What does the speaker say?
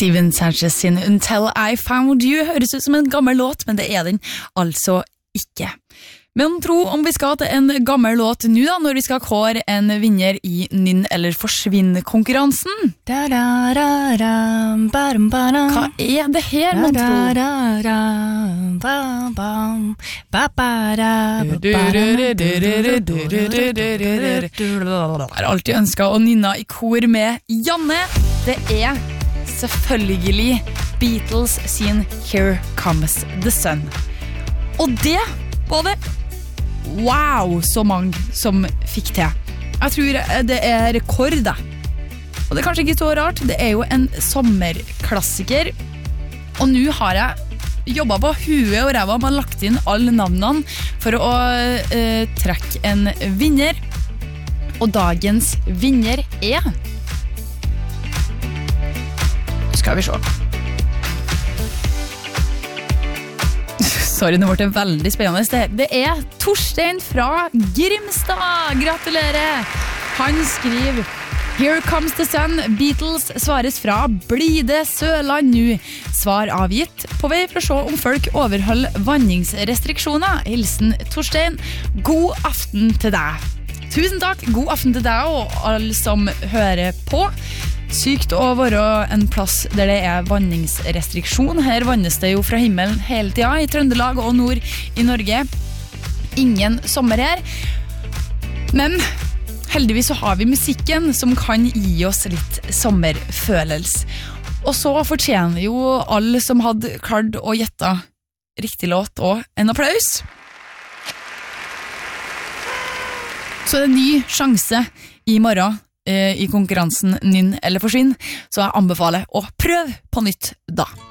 Steven Sanchez sin Until I Found You høres ut som en gammel låt, men det er den altså ikke. Men tro om vi skal til en gammel låt nå da, når vi skal kåre en vinner i Nynn eller forsvinn-konkurransen. Hva er det her, man tror? Jeg har alltid ønsket å nynne i kor med Janne. Det er selvfølgelig Beatles sin Here Comes the Sun. Og det var det wow, så mange som fikk til. Jeg tror det er rekord da. Og det er kanskje ikke så rart, det er jo en sommerklassiker. Og nå har jeg jobbet på huet og ræva med lagt inn alle navnene for å trekke en vinner. Og dagens vinner er... Skal vi se. Sorry, nå ble det veldig spennende. Det er Torstein fra Grimstad. Gratulerer! Han skriver Here Comes the Sun. Beatles svares fra Blide Søland nå. Svar avgitt. På vei for å se om folk overholder vanningsrestriksjoner. Hilsen Torstein. God aften til deg. Tusen takk. God aften til deg og alle som hører på. Sykt å være en plass der det er vanningsrestriksjon. Her vannes det jo fra himmelen hele tiden i Trøndelag og nord i Norge. Ingen sommer her. Men heldigvis så har vi musikken som kan gi oss litt sommerfølelse. Og så fortjener jo alle som hadde klart å gjette riktig låt og en applaus. Så det er en ny sjanse i morgen i konkurransen Nynn eller forsvinn, så jeg anbefaler å prøve på nytt da.